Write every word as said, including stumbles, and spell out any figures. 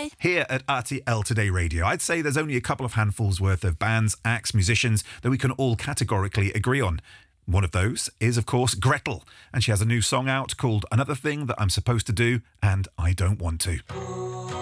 Today. Here at R T L Today Radio, I'd say there's only a couple of handfuls worth of bands, acts, musicians that we can all categorically agree on. One of those is, of course, Gretel, and she has a new song out called Another Thing That I'm Supposed to Do and I Don't Want to.